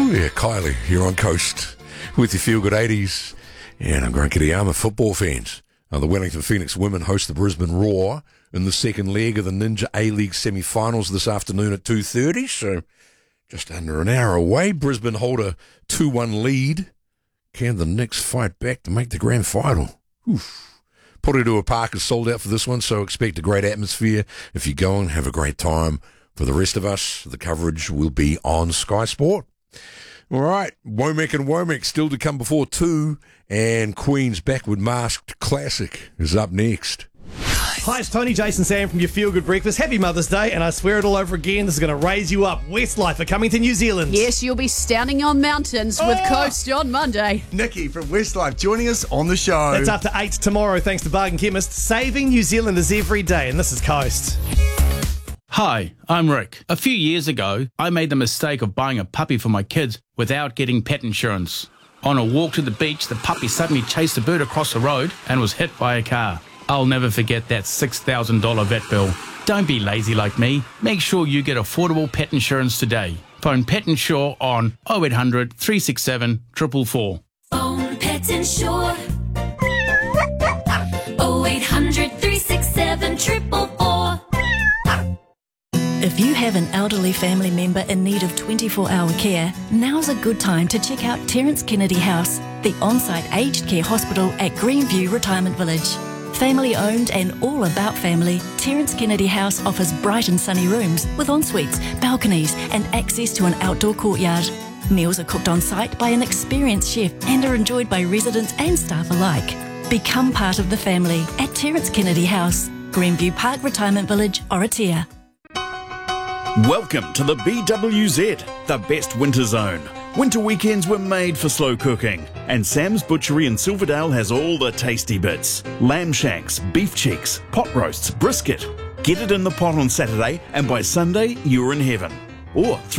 Yeah, Kylie, you're on Coast with your Feel Good 80s. And I'm Grant Kitayama, football fans. The Wellington Phoenix women host the Brisbane Roar in the second leg of the Ninja A-League semi-finals this afternoon at 2:30, so just under an hour away. Brisbane hold a 2-1 lead. Can the Knicks fight back to make the grand final? Oof. Porirua Park is sold out for this one, so expect a great atmosphere. If you're going, have a great time. For the rest of us, the coverage will be on Sky Sport. All right, Womack and Womack still to come before 2, and Queen's Backward Masked Classic is up next. Hi, it's Tony, Jason, Sam from your Feel Good Breakfast. Happy Mother's Day, and I swear it all over again, this is going to raise you up. Westlife are coming to New Zealand. Yes, you'll be standing on mountains with Coast on Monday. Nikki from Westlife joining us on the show. That's after 8 tomorrow, thanks to Bargain Chemist. Saving New Zealanders every day, and this is Coast. Hi, I'm Rick. A few years ago, I made the mistake of buying a puppy for my kids without getting pet insurance. On a walk to the beach, the puppy suddenly chased a bird across the road and was hit by a car. I'll never forget that $6,000 vet bill. Don't be lazy like me. Make sure you get affordable pet insurance today. Phone Pet Insure on 0800 367 444. Phone Pet Insure 0800 367 444. If you have an elderly family member in need of 24-hour care, now's a good time to check out Terence Kennedy House, the on-site aged care hospital at Greenview Retirement Village. Family owned and all about family, Terence Kennedy House offers bright and sunny rooms with en-suites, balconies and access to an outdoor courtyard. Meals are cooked on site by an experienced chef and are enjoyed by residents and staff alike. Become part of the family at Terence Kennedy House, Greenview Park Retirement Village, Oratia. Welcome to the BWZ, the best winter zone. Winter weekends were made for slow cooking, and Sam's Butchery in Silverdale has all the tasty bits. Lamb shanks, beef cheeks, pot roasts, brisket. Get it in the pot on Saturday, and by Sunday, you're in heaven. Or